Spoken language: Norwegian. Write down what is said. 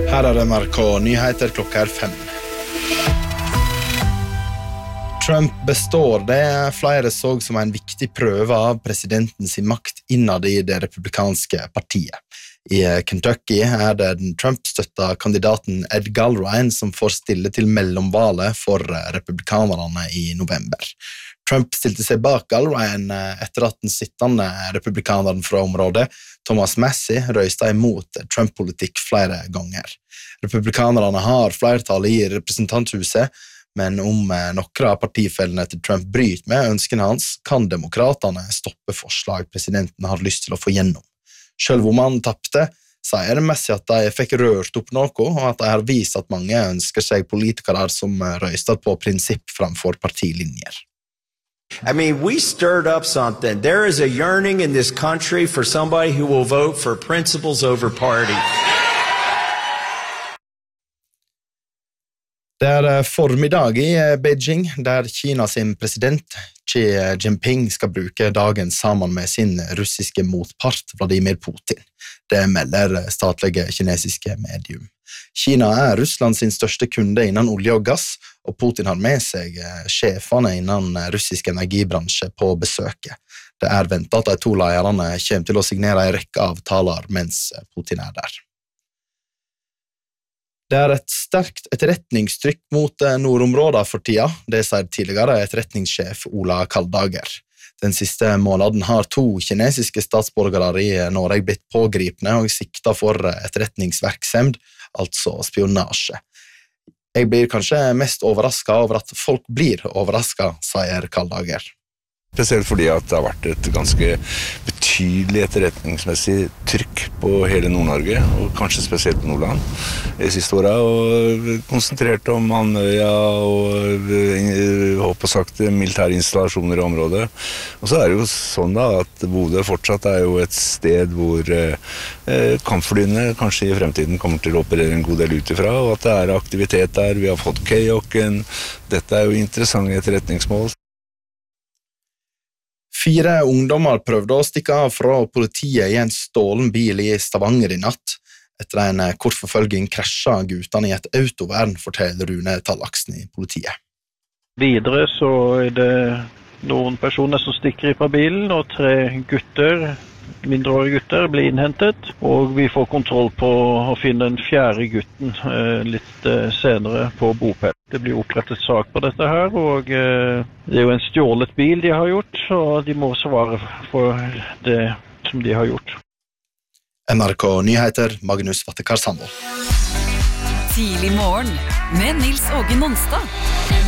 Her NRK Nyheter klokka 5. Trump består. Det flere så som en viktig prøve av presidentens makt innad i det republikanske partiet. I Kentucky det den Trump-støtta kandidaten Ed Galbraith som får stille til mellomvalet for republikanerne i november. Trump stilte seg bak Galbraith etter at den sittende republikaneren fra området, Thomas Massie, røysta imot Trump-politikk flere ganger. Republikanerne har flertall i representanthuset, men om noen av partifellene til Trump bryter med ønskene hans, kan demokraterne stoppe forslag presidenten har lyst til å få gjennom. Selv om han tappte, sier Massie at de fikk rørt opp noe, og at de har vist at mange ønsker seg politikere som røyster på prinsipp framfor partilinjer. I mean, we stirred up something. There is a yearning in this country for somebody who will vote for principles over party. Det formiddag i Beijing, der Kina sin president Xi Jinping skal bruke dagen sammen med sin russiske motpart Vladimir Putin. Det melder statlige kinesiske medium. Kina Russland sin største kunde innen olje og gass, og Putin har med seg sjefene innen russisk energibransje på besøket. Det ventet at de to lederne kommer til å signere en rekke avtaler mens Putin der. Det et sterkt etterretningstrykk mot nordområder for tida, det sier tidligere etterretningssjef Ola Kaldager. Den siste måneden har 2 kinesiske statsborgere i Norge blitt pågripne og sikta for etterretningsverksemd, altså spionasje. Jeg blir kanskje mest overrasket over at folk blir overrasket, sier Kaldager. Spesielt fordi at det har vært et ganske betydelig etterretningsmessig trykk på hele Nord-Norge, og kanskje spesielt på Nordland de siste årene, og konsentrert om Andøya og håp og sagt militære installasjoner i området. Og så det jo sånn da at Bodø fortsatt jo et sted hvor kampflyene kanskje i fremtiden kommer til å operere en god del utifra, og at det aktivitet der. Vi har fått kajakken. Dette jo interessante etterretningsmål. 4 ungdommer prøvde å stikke av fra politiet i en stålen bil i Stavanger i natt. Etter en kort forfølging krasjet guttene i et autovern, forteller Rune Tallaksen i politiet. Videre så det noen personer som stikker fra bilen, og 3 gutter, mindreårige gutter, blir innhentet. Og vi får kontroll på å finne den 4. gutten litt senere på bopel. Det blir opprettet sak på dette her, og det jo en stjålet bil de har gjort, og de må svare for det som de har gjort. NRK Nyheter, Magnus Vattekar Sandvold. Tidlig morgen med Nils Åge Nonstad.